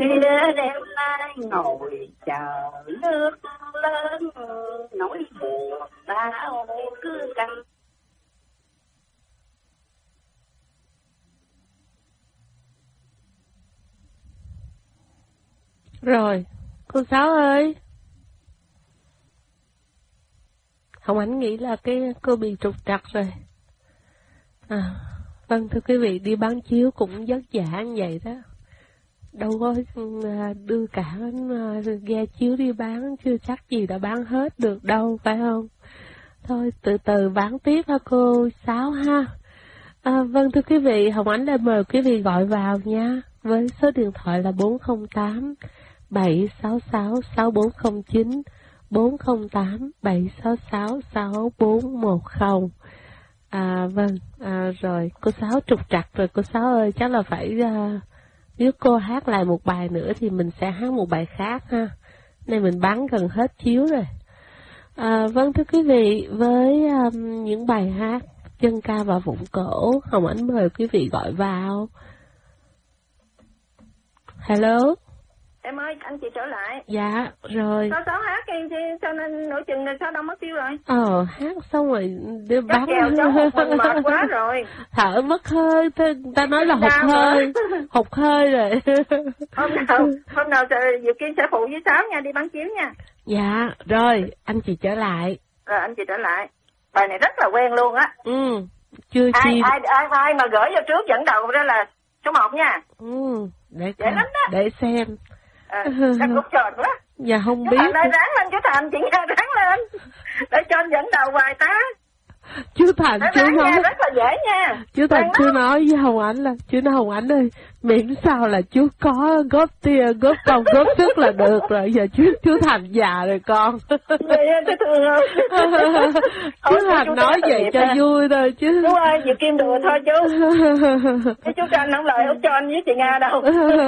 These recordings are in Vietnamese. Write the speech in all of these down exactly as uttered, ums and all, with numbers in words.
đêm nay ngồi chờ nước lớn, nỗi buồn đau cứ canh. Rồi, cô Sáu ơi. Hồng Ánh nghĩ là cái cô bị trục trặc rồi. À, vâng thưa quý vị, đi bán chiếu cũng vất vả như vậy đó. Đâu có đưa cả ghe chiếu đi bán, chưa chắc gì đã bán hết được đâu, phải không? Thôi từ từ bán tiếp ha cô Sáu ha. À, vâng thưa quý vị, Hồng Ánh đã mời quý vị gọi vào nha, với số điện thoại là bốn không tám bảy sáu sáu sáu bốn không chín, bốn không tám bảy sáu sáu sáu bốn một không. À vâng, à, rồi cô Sáu trục trặc rồi cô Sáu ơi, chắc là phải uh, nếu cô hát lại một bài nữa thì mình sẽ hát một bài khác ha. Nên mình bán gần hết chiếu rồi. À, vâng thưa quý vị, với um, những bài hát chân ca và vụng cổ, Hồng Ánh mời quý vị gọi vào. Hello. Em ơi, anh chị trở lại. Dạ, rồi. Sao Sáu hát em sao nên nửa chừng rồi sao đâu mất tiêu rồi? Ờ, hát xong rồi đưa bán. Chèo cháu một mình mệt quá rồi. Thở mất hơi, ta, ta nói là hụt hơi, hụt hơi rồi. Hôm nào, hôm nào dự kiến sẽ phụ với Sáu nha, đi bán chiếu nha. Dạ, rồi, anh chị trở lại. Rồi, anh chị trở lại. Bài này rất là quen luôn á. Ừ, chưa ai, chi. Ai, ai, ai mà gửi vô trước dẫn đầu đó là số một nha. Ừ, để, dễ lắm đó. Để xem. À, chắc cũng tròn quá. Dạ không chú biết. Thành ơi, ráng lên chú Thành, chị nghe ráng lên. Để cho anh dẫn đầu hoài ta. Chú Thành, chú nói. Nha, rất là dễ nha. Chú Thành, chú nói với Hồng Ánh là, chú nói Hồng Ánh ơi, miễn sao là chú có góp tiền, góp công, góp sức là được rồi. Giờ chú chú Thành già rồi con. Vậy chú thương không? Chú Thành nói vậy cho vui thôi chứ. Chú ơi, chị Kim đùa thôi chú. Chứ chú Tranh không lời không cho anh với chị Nga đâu.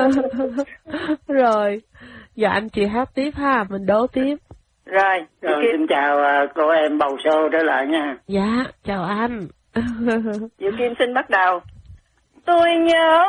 Rồi, giờ anh chị hát tiếp ha, mình đố tiếp. Rồi, rồi xin chào uh, cô em bầu xô trở lại nha. Dạ, chào anh. Diệu Kim xin bắt đầu. Tôi nhớ